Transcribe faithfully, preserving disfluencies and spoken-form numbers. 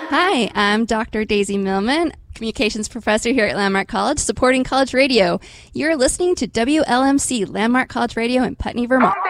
Hi, I'm Doctor Daisy Millman, Communications Professor here at Landmark College, supporting College Radio. You're listening to W L M C, Landmark College Radio in Putney, Vermont.